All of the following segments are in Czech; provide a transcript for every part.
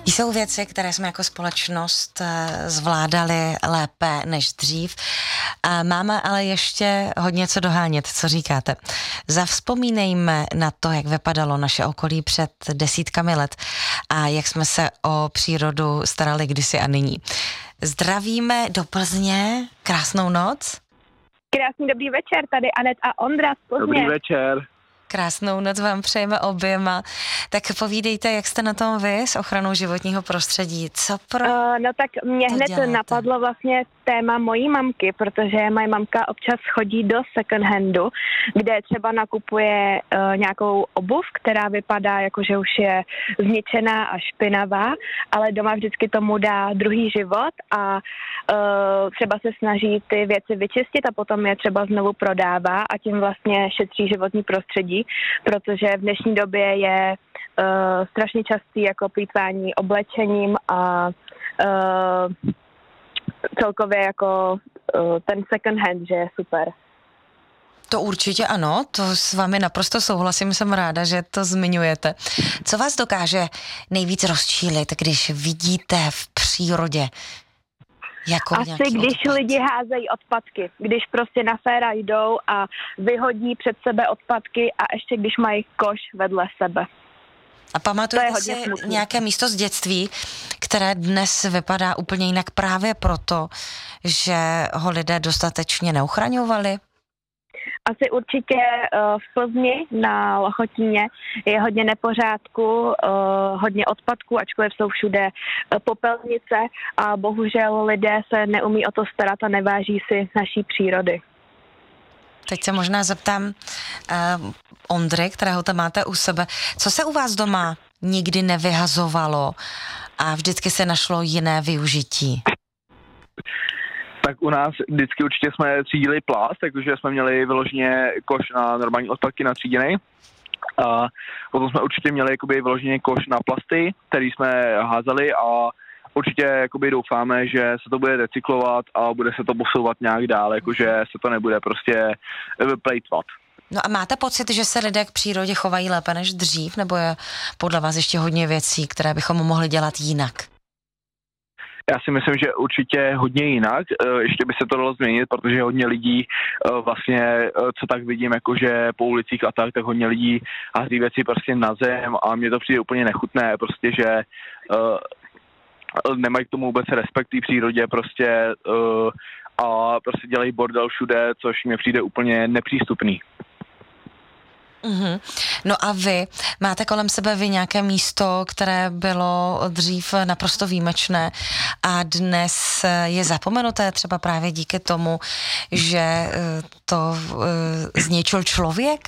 Jsou věci, které jsme jako společnost zvládali lépe než dřív. Máme ale ještě hodně co dohánět, co říkáte. Zavzpomínejme na to, jak vypadalo naše okolí před desítkami let a jak jsme se o přírodu starali kdysi a nyní. Zdravíme do Plzně, krásnou noc. Krásný dobrý večer, tady Anet a Ondra z Plzně. Dobrý večer. Krásnou noc vám přejeme oběma. Tak povídejte, jak jste na tom vy s ochranou životního prostředí? Co pro No tak mě hned děláte? napadlo vlastně téma mojí mamky, protože moje mamka občas chodí do second handu, kde třeba nakupuje nějakou obuv, která vypadá jako, že už je zničená a špinavá, ale doma vždycky tomu dá druhý život a třeba se snaží ty věci vyčistit a potom je třeba znovu prodává a tím vlastně šetří životní prostředí, protože v dnešní době je strašně častý jako plýtvání oblečením a celkově jako ten second hand, že je super. To určitě ano, to s vámi naprosto souhlasím, jsem ráda, že to zmiňujete. Co vás dokáže nejvíc rozčílit, když vidíte v přírodě jako Asi nějaký když odpad? lidi házejí odpadky, když prostě na féra jdou a vyhodí před sebe odpadky a ještě když mají koš vedle sebe. A pamatujete hodně si smutný. nějaké místo z dětství, které dnes vypadá úplně jinak právě proto, že ho lidé dostatečně neochraňovali? Asi určitě v Plzni na Lochotíně je hodně nepořádku, hodně odpadků, ačkoliv jsou všude popelnice a bohužel lidé se neumí o to starat a neváží si naší přírody. Teď se možná zeptám Ondry, kterého tam máte u sebe. Co se u vás doma nikdy nevyhazovalo a vždycky se našlo jiné využití? Tak u nás vždycky určitě jsme třídili plast, takže jsme měli vyloženě koš na normální odpadky natříděný. A potom jsme určitě měli jakoby vyloženě koš na plasty, který jsme házeli a určitě jakoby doufáme, že se to bude recyklovat a bude se to posouvat nějak dál, jakože se to nebude prostě plejtvat. No a máte pocit, že se lidé k přírodě chovají lépe než dřív, nebo je podle vás ještě hodně věcí, které bychom mohli dělat jinak? Já si myslím, že určitě hodně jinak, ještě by se to dalo změnit, protože hodně lidí vlastně, co tak vidím, jakože po ulicích a tak hodně lidí hází věci prostě na zem a mně to přijde úplně nechutné, prostě, že nemají k tomu vůbec respekt v přírodě prostě a prostě dělají bordel všude, což mi přijde úplně nepřístupný. Mm-hmm. No a vy, máte kolem sebe vy nějaké místo, které bylo dřív naprosto výjimečné a dnes je zapomenuté třeba právě díky tomu, že to zničil člověk?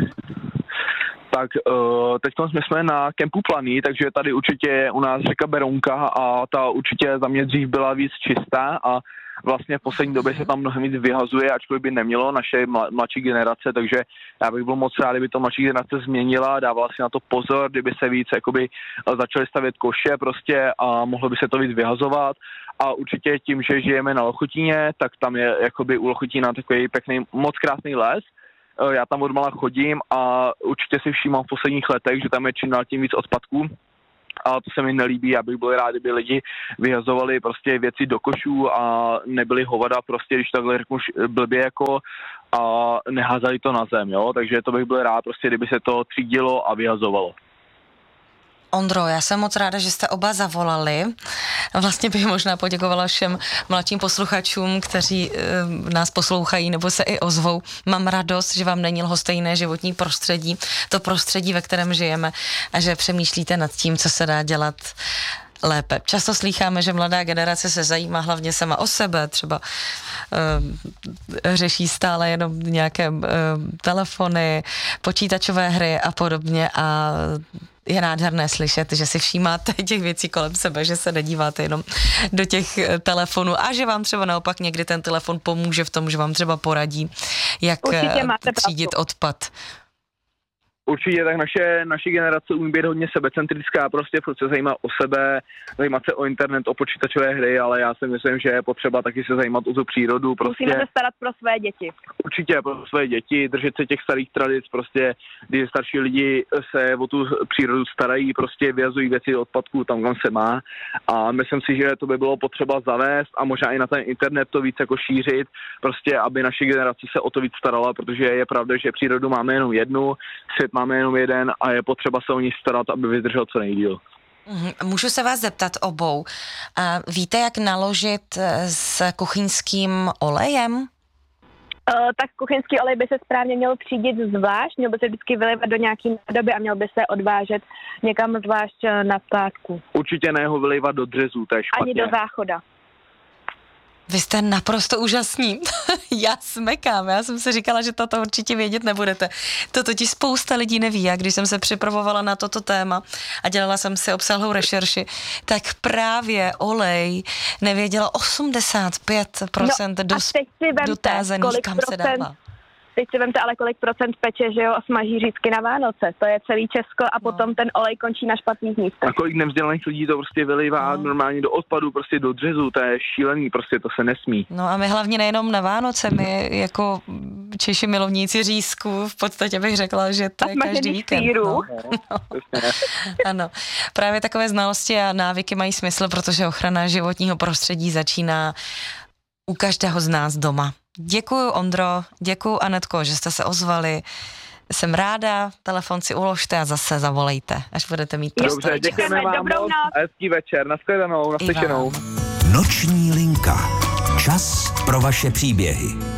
Tak teď jsme na kempu Planý, takže tady určitě je u nás řeka Berounka a ta určitě za mě dřív byla víc čistá a vlastně v poslední době se tam mnohem víc vyhazuje, ačkoliv by nemělo naše mladší generace, takže já bych byl moc rád, kdyby to mladší generace změnila, dávala si na to pozor, kdyby se víc jakoby začaly stavět koše prostě a mohlo by se to víc vyhazovat a určitě tím, že žijeme na Lochotíně, tak tam je jakoby u Lochotína takový pěkný, moc krásný les. Já tam odmala chodím a určitě si všímám v posledních letech, že tam je čím dál tím víc odpadků. A to se mi nelíbí, já bych byl rád, kdyby lidi vyhazovali prostě věci do košů a nebyli hovada prostě, když takhle řeknu blbě jako a neházali to na zem, jo, takže to bych byl rád prostě, kdyby se to třídilo a vyhazovalo. Ondro, já jsem moc ráda, že jste oba zavolali. Vlastně bych možná poděkovala všem mladším posluchačům, kteří nás poslouchají nebo se i ozvou. Mám radost, že vám není lhostejné životní prostředí, to prostředí, ve kterém žijeme a že přemýšlíte nad tím, co se dá dělat lépe. Často slýcháme, že mladá generace se zajímá hlavně sama o sebe, třeba řeší stále jenom nějaké telefony, počítačové hry a podobně a je nádherné slyšet, že si všímáte těch věcí kolem sebe, že se nedíváte jenom do těch telefonů a že vám třeba naopak někdy ten telefon pomůže v tom, že vám třeba poradí, jak třídit odpad. Určitě, tak naše generace umí být hodně sebecentrická, prostě furt se zajímat o sebe, zajímat se o internet, o počítačové hry, ale já si myslím, že je potřeba taky se zajímat o tu přírodu. Prostě. Musíme se starat pro své děti. Určitě pro své děti, držet se těch starých tradic, prostě, když starší lidi se o tu přírodu starají, prostě vyhazují věci odpadků tam, kam se má. A myslím si, že to by bylo potřeba zavést a možná i na ten internet to víc jako šířit, prostě aby naše generace se o to víc starala, protože je pravda, že přírodu máme jenom jednu, svět máme jenom jeden a je potřeba se o ní starat, aby vydržel co nejdýl. Můžu se vás zeptat obou. Víte, jak naložit s kuchyňským olejem? Tak kuchyňský olej by se správně měl třídit zvlášť, měl by se vždycky vylévat do nějaký nádoby a měl by se odvážet někam zvlášť na skládku. Určitě ne ho vylévat do dřezu, to je špatně. Ani do záchoda. Vy jste naprosto úžasní. Já smekám, já jsem si říkala, že toto určitě vědět nebudete. To totiž spousta lidí neví. A když jsem se připravovala na toto téma a dělala jsem si obsáhlou rešerši, tak právě olej nevěděla 85% dotázaných, kam se dává. Teď si vemte ale kolik procent peče, že jo, a smaží řízky na Vánoce. To je celý Česko a potom ten olej končí na špatných místech. A kolik nevzdělaných lidí to prostě vylejvá normálně do odpadu, prostě do dřezu, to je šílený, prostě to se nesmí. No a my hlavně nejenom na Vánoce, my jako Češi milovníci řízku, v podstatě bych řekla, že to je každý víkend. No. Ano, právě takové znalosti a návyky mají smysl, protože ochrana životního prostředí začíná u každého z nás doma. Děkuju, Ondro, děkuju, Anetko, že jste se ozvali. Jsem ráda, telefon si uložte a zase zavolejte, až budete mít prostor. Dobře, děkujeme vám moc a hezký večer, nashledanou, naslyšenou. Noční linka. Čas pro vaše příběhy.